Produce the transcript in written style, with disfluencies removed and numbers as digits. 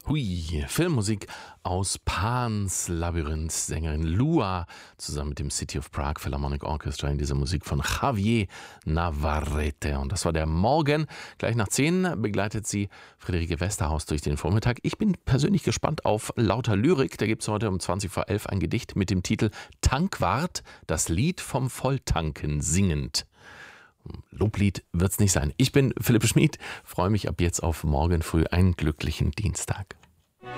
Hui, Filmmusik aus Pans Labyrinth, Sängerin Lua, zusammen mit dem City of Prague Philharmonic Orchestra in dieser Musik von Javier Navarrete. Und das war der Morgen. Gleich nach 10 begleitet sie Friederike Westerhaus durch den Vormittag. Ich bin persönlich gespannt auf lauter Lyrik. Da gibt es heute um 20 vor 11 ein Gedicht mit dem Titel Tankwart, das Lied vom Volltanken singend. Loblied wird's nicht sein. Ich bin Philipp Schmid, freue mich ab jetzt auf morgen früh einen glücklichen Dienstag.